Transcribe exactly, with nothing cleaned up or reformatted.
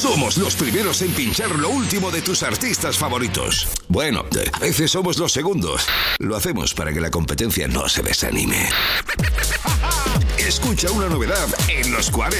Somos los primeros en pinchar lo último de tus artistas favoritos. Bueno, a veces somos los segundos. Lo hacemos para que la competencia no se desanime. Escucha una novedad en los cuarenta.